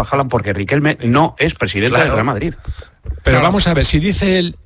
a Haaland porque Riquelme no es presidente del Real Madrid. Pero vamos a ver, si dice él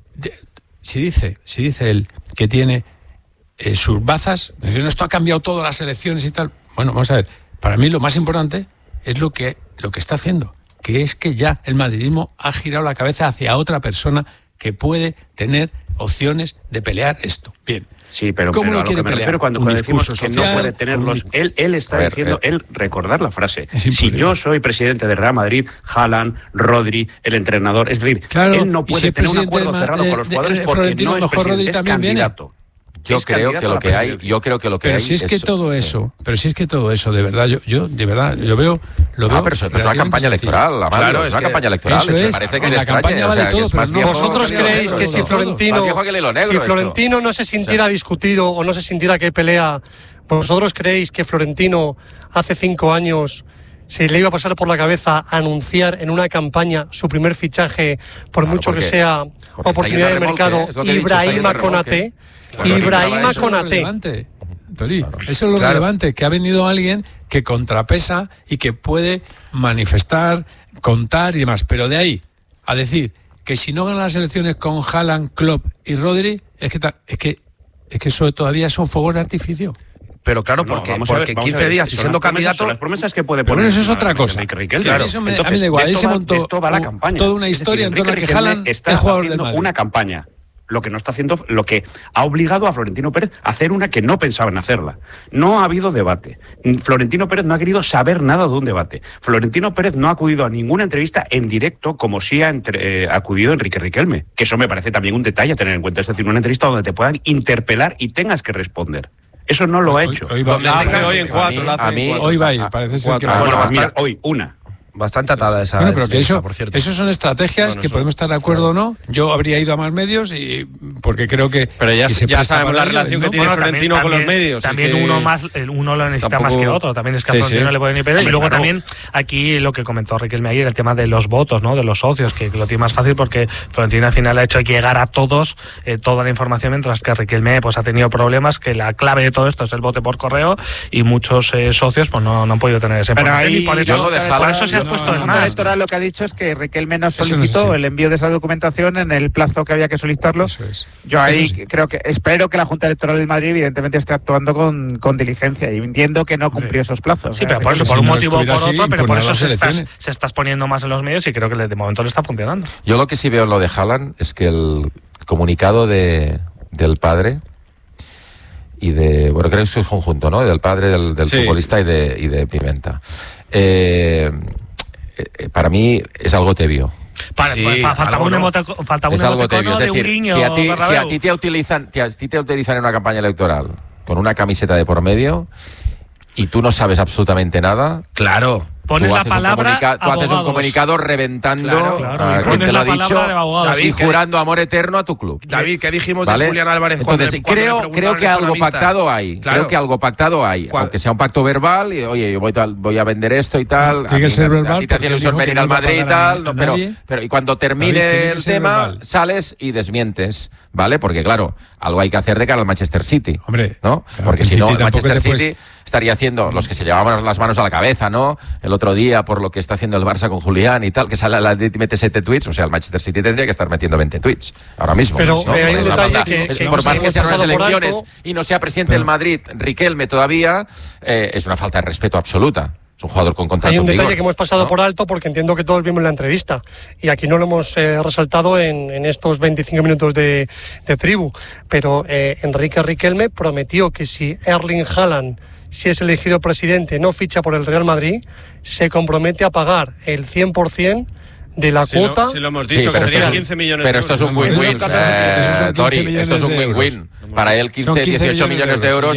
que tiene sus bazas, diciendo esto ha cambiado todas las elecciones y tal. Bueno, vamos a ver, para mí lo más importante es lo que está haciendo, que es que ya el madridismo ha girado la cabeza hacia otra persona que puede tener opciones de pelear esto. Bien. Sí, pero ¿cómo lo a lo quiere que me pelear? refiero cuando decimos que social, no puede tenerlos, él está diciendo, recordar la frase, si yo soy presidente de Real Madrid, Haaland, Rodri, el entrenador, es decir, él no puede tener un acuerdo cerrado con los jugadores porque no es presidente, es candidato. Yo creo que lo que hay, pero si es que todo eso, de verdad, yo de verdad lo veo. Pero es una campaña electoral, Amalio, es una campaña electoral. Me parece que la campaña vale todo, es más viejo. ¿Vosotros creéis que si Florentino no se sintiera discutido o no se sintiera que pelea, vosotros creéis que Florentino hace 5 años se le iba a pasar por la cabeza anunciar en una campaña su primer fichaje, por mucho que sea oportunidad de mercado, Ibrahima Konaté? Ibrahima Konaté. Tori, eso es lo relevante, que ha venido alguien que contrapesa y que puede manifestar, contar y demás. Pero de ahí a decir que si no ganan las elecciones con Haaland, Klopp y Rodri, es que eso todavía son fuegos de artificio. Pero claro, porque 15 días y siendo candidato... Las promesas que puede poner... Pero eso es otra cosa. Claro. A mí me da igual, ahí se montó toda una historia en torno a que Haaland es jugador del Madrid. Una campaña. Lo que no está haciendo, lo que ha obligado a Florentino Pérez a hacer una que no pensaba en hacerla. No ha habido debate. Florentino Pérez no ha querido saber nada de un debate. Florentino Pérez no ha acudido a ninguna entrevista en directo como sí ha acudido Enrique Riquelme. Que eso me parece también un detalle a tener en cuenta. Es decir, una entrevista donde te puedan interpelar y tengas que responder. Eso no lo ha hecho. Hoy en 4. Hoy va, parece ser que hoy una. Bastante atada esa. Bueno, pero que eso son estrategias que podemos estar de acuerdo o no. Yo habría ido a más medios y porque creo que. Pero ya sabemos la relación que tiene Florentino con los medios. También uno lo necesita más que otro. También es que a Florentino le pueden ir pedir. Y luego también aquí lo que comentó Riquelme ayer, el tema de los votos, ¿no? De los socios, que lo tiene más fácil porque Florentino al final ha hecho llegar a todos toda la información, mientras que Riquelme pues ha tenido problemas, que la clave de todo esto es el voto por correo y muchos socios pues no han podido tener esa información. Y por eso se ha puesto en más. Electoral lo que ha dicho es que Riquelme no solicitó el envío de esa documentación en el plazo que había que solicitarlo. Yo ahí espero que la Junta Electoral del Madrid evidentemente esté actuando con diligencia y entiendo que no cumplió esos plazos. Sí, pero por eso, por un motivo o por otro, pero por eso se está exponiendo más en los medios y creo que de momento le está funcionando. Yo lo que sí veo en lo de Haaland es que el comunicado del padre y creo que es un conjunto, ¿no? Del padre, del futbolista y de Pimenta. Para mí es algo tebio. Faltaba un emoticono de un guiño. Si a ti te utilizan en una campaña electoral con una camiseta de por medio y tú no sabes absolutamente nada, claro. Pones la palabra tú haces un comunicado reventando a quien te lo ha dicho, David, y jurando amor eterno a tu club. David, ¿qué dijimos de Julián Álvarez? Entonces, creo que algo pactado hay. Creo que algo pactado hay. Aunque sea un pacto verbal, y oye, yo voy a vender esto y tal. Tiene que ser verbal. A ti te hacía ilusión venir al Madrid y tal. Pero y cuando termine el tema, sales y desmientes. ¿Vale? Porque claro, algo hay que hacer de cara al Manchester City. Hombre, ¿no? Porque si no, el Manchester City estaría haciendo los que se llevaban las manos a la cabeza, ¿no? El otro día por lo que está haciendo el Barça con Julián y tal, que mete 7 tweets, o sea, el Manchester City tendría que estar metiendo 20 tweets ahora mismo. Pero ¿no? hay un detalle que por más que sean unas elecciones y no sea presidente del Madrid, Riquelme todavía, es una falta de respeto absoluta. Es un jugador con contrato. Hay un detalle que hemos pasado por alto porque entiendo que todos vimos la entrevista y aquí no lo hemos resaltado en estos 25 minutos de tribu, pero Enrique Riquelme prometió que si Erling Haaland, si es elegido presidente, no ficha por el Real Madrid, se compromete a pagar el 100% de la cuota. Sí, lo hemos dicho, que serían 15 millones de euros. Pero esto es un win-win, Tori, esto es un win-win. Para él 15, 18 millones de euros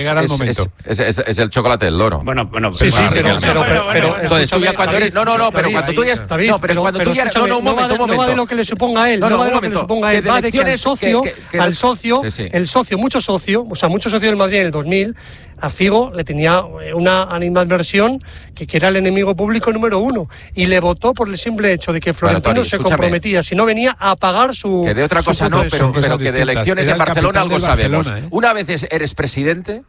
es el chocolate del loro. Bueno, sí, pero entonces tú ya cuando eres... pero cuando tú ya... No, pero cuando tú ya... un momento. No va de lo que le suponga a él, no va de lo que le suponga a él, va de que al socio, mucho socio del Madrid en el 2000, a Figo le tenía una animadversión que era el enemigo público número 1 y le votó por el simple hecho de que Florentino se comprometía, si no venía a pagar su... Que de otra cosa no, pero que de elecciones en Barcelona algo sabemos. Una vez eres presidente,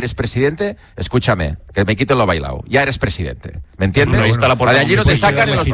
escúchame, que me quiten lo bailado, ya eres presidente, ¿me entiendes? De allí no te sacan en los